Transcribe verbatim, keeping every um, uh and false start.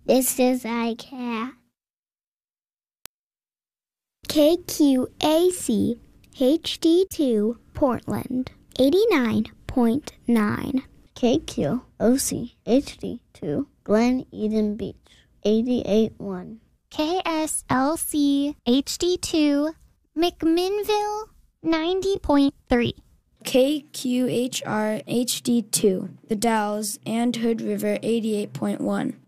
This is iCat. K Q A C H D two Portland, eighty-nine point nine. K Q O C H D two Glen Eden Beach, eighty-eight point one. K S L C H D two McMinnville, ninety point three. K Q H R H D two The Dalles and Hood River, eighty-eight point one.